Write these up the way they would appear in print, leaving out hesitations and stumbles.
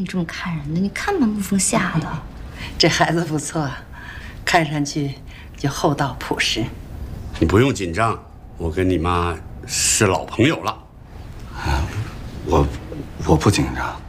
这么看人的？你看门不封下的。 这孩子不错，看上去就厚道朴实。 你不用紧张，我跟你妈是老朋友了。 我不紧张。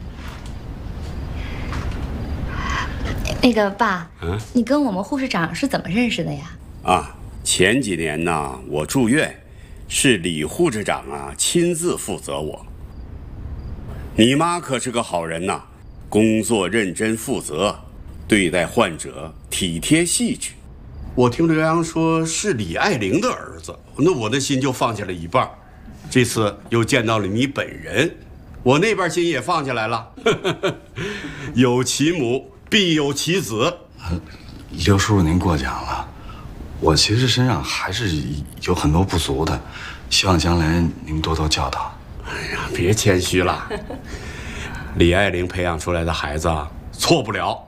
那个爸，你跟我们护士长是怎么认识的呀？ 前几年呢，我住院，是李护士长亲自负责我。你妈可是个好人呐，工作认真负责，对待患者体贴细致。我听刘洋说是李爱玲的儿子，那我的心就放下了一半。这次又见到了你本人，我那边心也放下来了。有其母必有其子。 刘叔叔您过奖了，我其实身上还是有很多不足的，希望将来您多多教导。 哎呀，别谦虚了，李爱玲培养出来的孩子错不了。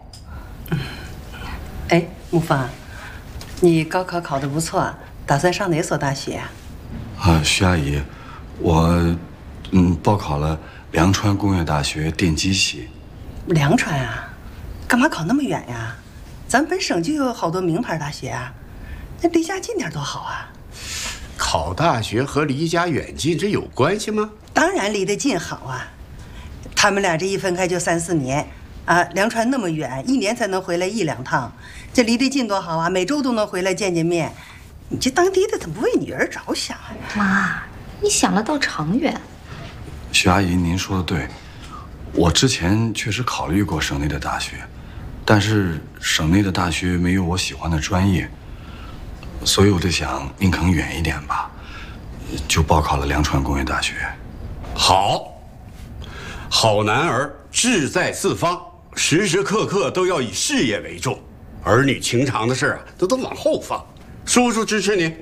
哎，木芳，你高考考得不错，打算上哪所大学啊？ 徐阿姨，我报考了凉川工业大学电机系。 凉川啊？干嘛考那么远呀？咱本省就有好多名牌大学啊，那离家近点多好啊！ 考大学和离家远近这有关系吗？ 当然离得近好啊。他们俩这一分开就3、4年啊，凉川那么远，1年才能回来1、2趟，这离得近多好啊！每周都能回来见面。你这当爹的怎么不为女儿着想啊？ 妈，你想得倒长远。 徐阿姨，您说的对，我之前确实考虑过省内的大学，但是省内的大学没有我喜欢的专业，所以我就想宁肯远一点吧，就报考了凉川工业大学。 好男儿志在四方，时时刻刻都要以事业为重，儿女情长的事都往后放。叔叔支持你。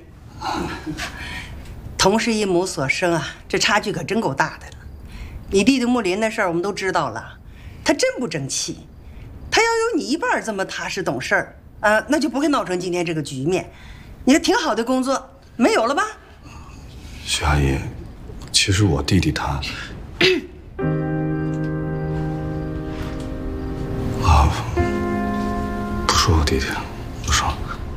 同是一母所生啊，这差距可真够大的了。你弟弟木林的事儿我们都知道了，他真不争气。他要有你一半这么踏实懂事儿啊，那就不会闹成今天这个局面。你看挺好的工作没有了吧？ 徐阿姨，其实我弟弟他不说我弟弟了，不说。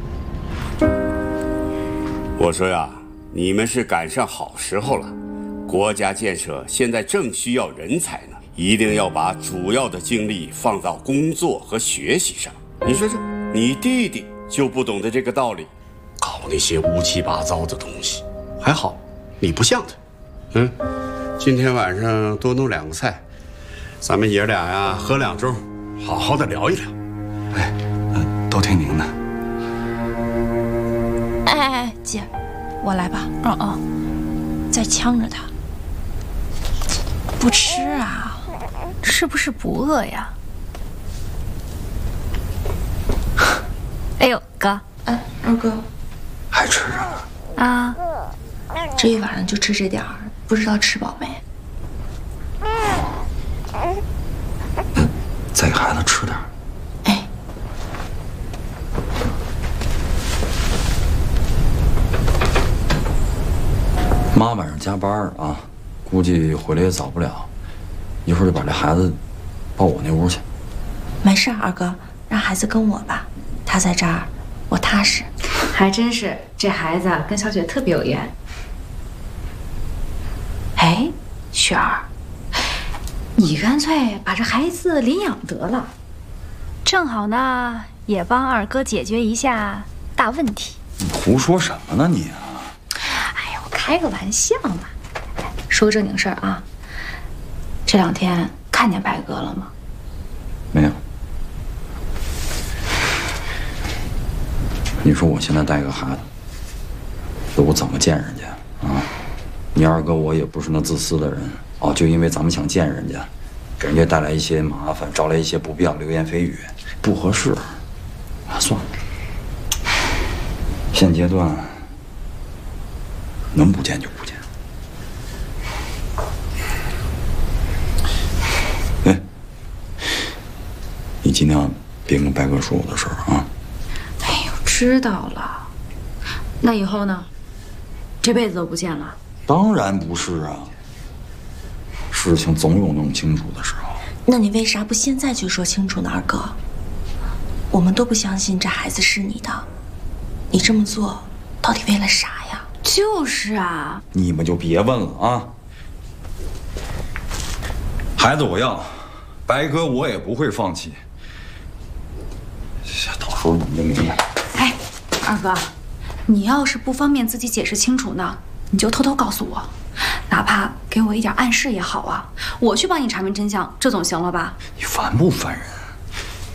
我说呀，你们是赶上好时候了，国家建设现在正需要人才呢，一定要把主要的精力放到工作和学习上。你说这，你弟弟就不懂得这个道理，搞那些乌七八糟的东西。还好，你不像他。今天晚上多弄2个菜，咱们爷俩呀喝2盅，好好的聊一聊。 哎，都听您的。 哎，姐，我来吧。再呛着他，不吃啊？是不是不饿呀？哎呦，哥， 二哥， 还吃啊？ 这一晚上就吃这点儿，不知道吃饱没？ 再给孩子吃点。 哎， 妈晚上加班啊，估计回来也早不了，一会儿就把这孩子抱我那屋去。 没事，二哥，让孩子跟我吧，他在这儿，我踏实。 还真是，这孩子跟小雪特别有缘。 哎，雪儿，你干脆把这孩子领养得了， 正好呢，也帮二哥解决一下大问题。 你胡说什么呢你啊？ 哎呀，我开个玩笑嘛。说正经事儿啊，这2天看见白哥了吗？ 没有。你说我现在带个孩子，我怎么见人家啊？你二哥我也不是那自私的人啊，就因为咱们想见人家，给人家带来一些麻烦，招来一些不必要流言蜚语，不合适。算了，现阶段能不见就不见。哎，你尽量别跟白哥说我的事儿啊。 哎呦，知道了。那以后呢？这辈子都不见了？ 当然不是啊，事情总有弄清楚的时候。 那你为啥不现在就说清楚呢，二哥？我们都不相信这孩子是你的，你这么做到底为了啥呀？ 就是啊， 你们就别问了啊！ 孩子我要，白哥我也不会放弃。 到时候你们就明白。 哎，二哥，你要是不方便自己解释清楚呢，你就偷偷告诉我，哪怕给我一点暗示也好啊，我去帮你查明真相，这总行了吧？ 你烦不烦人？